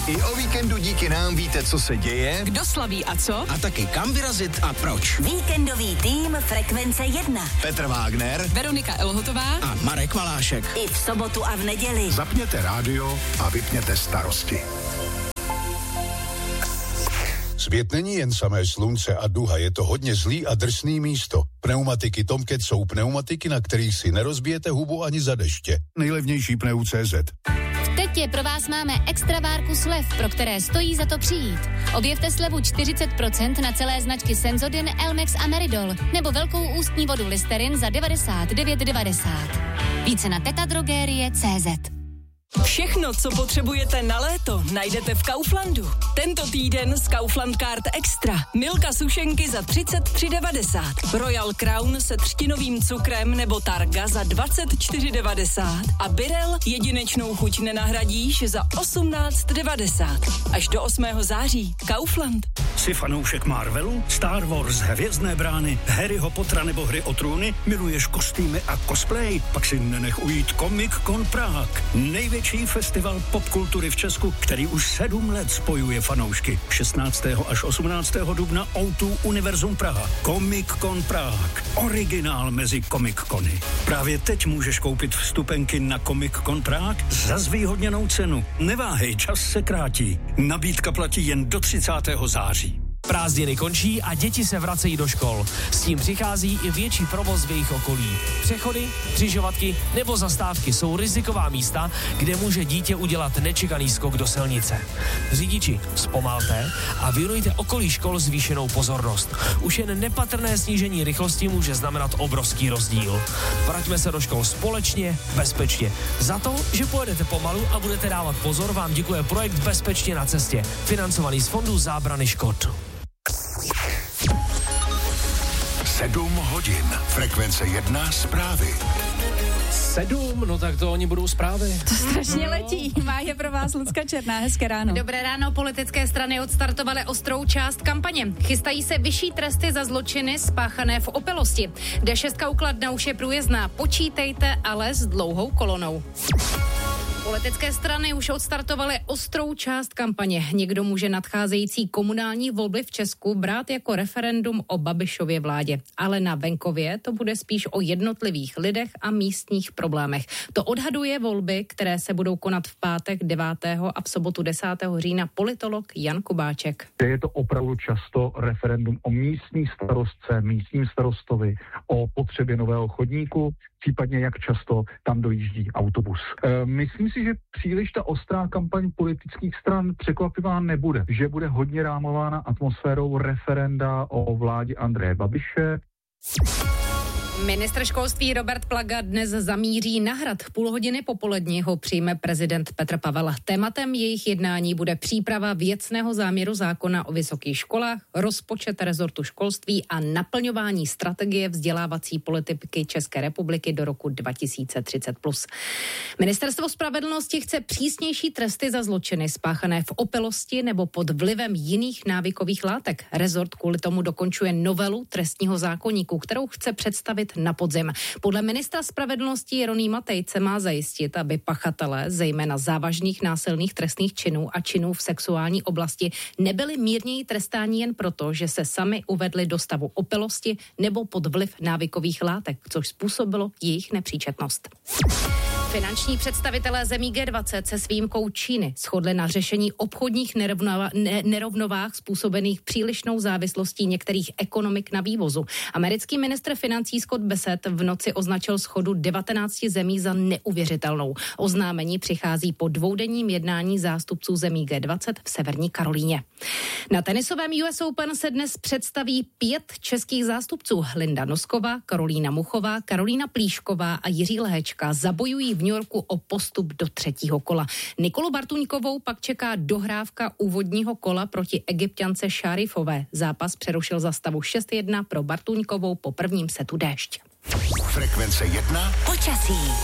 I o víkendu díky nám víte, co se děje, kdo slaví a co, a taky kam vyrazit a proč. Víkendový tým Frekvence 1. Petr Vágner, Veronika Elhotová A Marek Valášek. I v sobotu a v neděli. Zapněte rádio a vypněte starosti. Svět není jen samé slunce a duha, je to hodně zlý a drsný místo. Pneumatiky Tomcat jsou pneumatiky, na kterých si nerozbijete hubu ani za deště. Nejlevnější pneu.cz. V Tetě pro vás máme extra várku slev, pro které stojí za to přijít. Objevte slevu 40% na celé značky Sensodyne, Elmex a Meridol, nebo velkou ústní vodu Listerin za 99,90. Více na tetadrogerie.cz. Všechno, co potřebujete na léto, najdete v Kauflandu. Tento týden z Kaufland Card Extra. Milka sušenky za 33,90. Royal Crown se třtinovým cukrem nebo Targa za 24,90. A Birel jedinečnou chuť nenahradíš za 18,90. Až do 8. září. Kaufland. Jsi fanoušek Marvelu, Star Wars, Hvězdné brány, Harryho Pottera nebo Hry o trůny? Miluješ kostýmy a cosplay? Pak si nenech ujít Comic Con Prague. Největší festival popkultury v Česku, který už 7 let spojuje fanoušky. 16. až 18. dubna O2 Univerzum Praha. Comic Con Prague. Originál mezi Comic Cony. Právě teď můžeš koupit vstupenky na Comic Con Prague za zvýhodněnou cenu. Neváhej, čas se krátí. Nabídka platí jen do 30. září. Prázdniny končí a děti se vracejí do škol. S tím přichází i větší provoz v jejich okolí. Přechody, křižovatky nebo zastávky jsou riziková místa, kde může dítě udělat nečekaný skok do silnice. Řidiči, zpomalte a věnujte okolí škol zvýšenou pozornost. Už jen nepatrné snížení rychlosti může znamenat obrovský rozdíl. Vraťme se do škol společně, bezpečně. Za to, že pojedete pomalu a budete dávat pozor, vám děkuje projekt Bezpečně na cestě, financovaný z Fondu zábrany škod. 7 hodin. Frekvence 1 zprávy. 7, no tak to oni budou zprávy. To strašně letí. Má je pro vás Lucka Černá. Hezké ráno. Dobré ráno. Politické strany odstartovaly ostrou část kampaně. Chystají se vyšší tresty za zločiny spáchané v opilosti. D6 u Kladna už je průjezdná. Počítejte ale s dlouhou kolonou. Politické strany už odstartovaly ostrou část kampaně. Někdo může nadcházející komunální volby v Česku brát jako referendum o Babišově vládě. Ale na venkově to bude spíš o jednotlivých lidech a místních problémech. To odhaduje volby, které se budou konat v pátek 9. a v sobotu 10. října politolog Jan Kubáček. Je to opravdu často referendum o místní starostce, místním starostovi, o potřebě nového chodníku, případně jak často tam dojíždí autobus. Myslím si, že příliš ta ostrá kampaň politických stran překvapivá nebude, že bude hodně rámována atmosférou referenda o vládě Andreje Babiše. Ministr školství Robert Plaga dnes zamíří na Hrad. Půl hodiny popolední ho přijme prezident Petr Pavel. Tématem jejich jednání bude příprava věcného záměru zákona o vysokých školách, rozpočet rezortu školství a naplňování strategie vzdělávací politiky České republiky do roku 2030+. Ministerstvo spravedlnosti chce přísnější tresty za zločiny spáchané v opilosti nebo pod vlivem jiných návykových látek. Rezort kvůli tomu dokončuje novelu trestního zákoníku, kterou chce představit na podzim. Podle ministra spravedlnosti Jeronýma Tejce má zajistit, aby pachatelé, zejména závažných násilných trestných činů a činů v sexuální oblasti, nebyli mírněji trestáni jen proto, že se sami uvedli do stavu opilosti nebo pod vliv návykových látek, což způsobilo jejich nepříčetnost. Finanční představitelé zemí G20 se s výjimkou Číny shodli na řešení obchodních nerovnovách způsobených přílišnou závislostí některých ekonomik na vývozu. Americký ministr financí Scott Bessent v noci označil shodu 19 zemí za neuvěřitelnou. Oznámení přichází po dvoudenním jednání zástupců zemí G20 v Severní Karolíně. Na tenisovém US Open se dnes představí 5 českých zástupců. Linda Nosková, Karolína Muchová, Karolína Plíšková a Jiří Lehečka zabojují v New Yorku o postup do 3. kola. Nikolu Bartuňkovou pak čeká dohrávka úvodního kola proti Egypťance Šárifové. Zápas přerušil za stavu 6-1 pro Bartuňkovou po prvním setu déšť. Frekvence 1 počasí.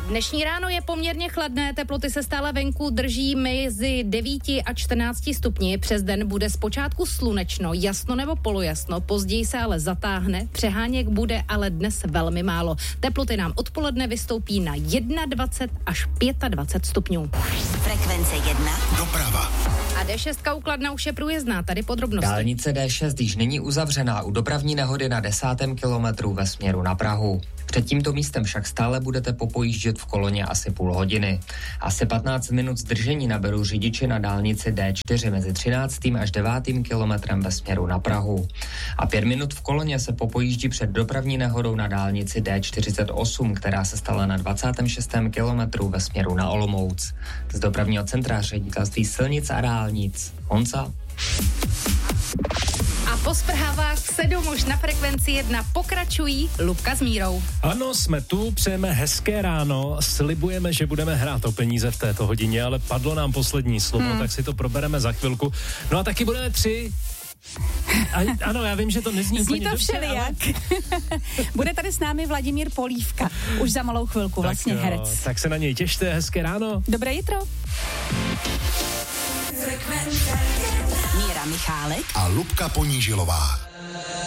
Dnešní ráno je poměrně chladné, teploty se stále venku drží mezi 9 a 14 stupni. Přes den bude zpočátku slunečno, jasno nebo polojasno, později se ale zatáhne, přeháněk bude ale dnes velmi málo. Teploty nám odpoledne vystoupí na 21 až 25 stupňů. Frekvence 1. Doprava. A D6 u Kladna už je průjezdná, tady podrobnosti. Dálnice D6 již není uzavřená u dopravní nehody na 10. kilometru ve směru na Prahu. Před tímto místem však stále budete popojíždět v koloně asi půl hodiny. Asi 15 minut zdržení naberou řidiči na dálnici D4 mezi 13. až 9. kilometrem ve směru na Prahu. A 5 minut v koloně se popojíždí před dopravní nehodou na dálnici D48, která se stala na 26. kilometru ve směru na Olomouc. Z dopravního centra Ředitelství silnic a dálnic Honza. A po zprávách 7 už na frekvenci 1 pokračují Lubka s Mírou. Ano, jsme tu, přejeme hezké ráno, slibujeme, že budeme hrát o peníze v této hodině, ale padlo nám poslední slovo, tak si to probereme za chvilku. No a taky budeme 3. Ano, já vím, že to nezní úplně dobře. Zní to všelijak. Ale... Bude tady s námi Vladimír Polívka. Už za malou chvilku, vlastně herec. Tak se na něj těšte, hezké ráno. Dobré jitro. Míra Michálek a Lubka Ponížilová.